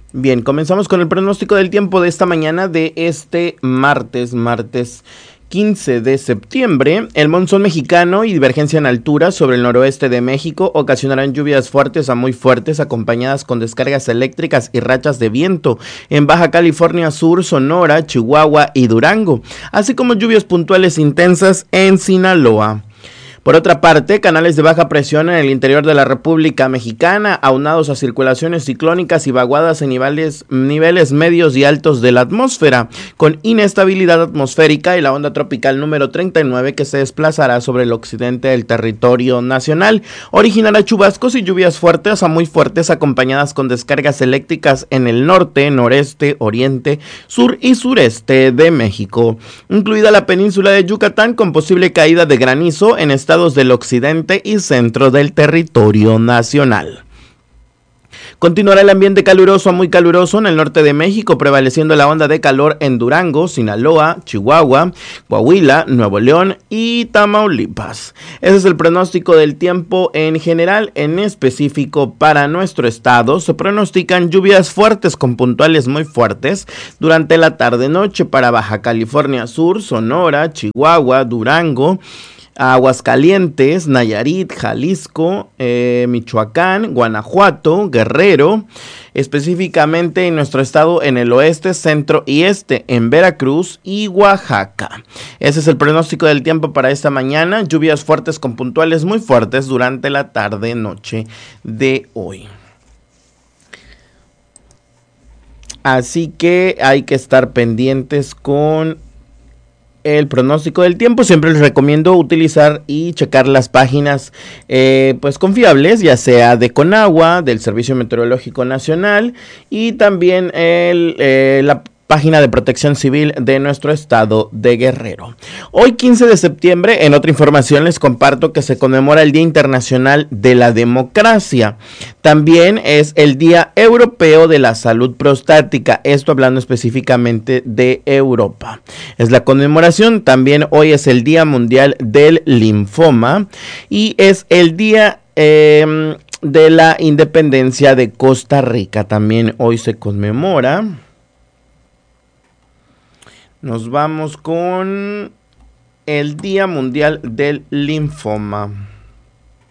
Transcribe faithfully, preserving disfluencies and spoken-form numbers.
Bien, comenzamos con el pronóstico del tiempo de esta mañana de este martes, martes quince de septiembre. El monzón mexicano y divergencia en altura sobre el noroeste de México ocasionarán lluvias fuertes a muy fuertes acompañadas con descargas eléctricas y rachas de viento en Baja California Sur, Sonora, Chihuahua y Durango, así como lluvias puntuales intensas en Sinaloa. Por otra parte, canales de baja presión en el interior de la República Mexicana, aunados a circulaciones ciclónicas y vaguadas en niveles, niveles medios y altos de la atmósfera, con inestabilidad atmosférica y la onda tropical número treinta y nueve que se desplazará sobre el occidente del territorio nacional, originará chubascos y lluvias fuertes a muy fuertes acompañadas con descargas eléctricas en el norte, noreste, oriente, sur y sureste de México, incluida la península de Yucatán con posible caída de granizo en estados del occidente y centro del territorio nacional. Continuará el ambiente caluroso a muy caluroso en el norte de México, prevaleciendo la onda de calor en Durango, Sinaloa, Chihuahua, Coahuila, Nuevo León y Tamaulipas. Ese es el pronóstico del tiempo en general. En específico para nuestro estado se pronostican lluvias fuertes con puntuales muy fuertes durante la tarde-noche para Baja California Sur, Sonora, Chihuahua, Durango, Aguascalientes, Nayarit, Jalisco, eh, Michoacán, Guanajuato, Guerrero, específicamente en nuestro estado en el oeste, centro y este, en Veracruz y Oaxaca. Ese es el pronóstico del tiempo para esta mañana, lluvias fuertes con puntuales muy fuertes durante la tarde-noche de hoy. Así que hay que estar pendientes con el pronóstico del tiempo. Siempre les recomiendo utilizar y checar las páginas eh, pues confiables, ya sea de Conagua, del Servicio Meteorológico Nacional y también el, eh, la página de Protección Civil de nuestro estado de Guerrero. Hoy quince de septiembre, en otra información les comparto que se conmemora el Día Internacional de la Democracia. También es el Día Europeo de la Salud Prostática, esto hablando específicamente de Europa. Es la conmemoración. También hoy es el Día Mundial del Linfoma y es el Día eh, de la Independencia de Costa Rica. También hoy se conmemora. Nos vamos con el Día Mundial del Linfoma.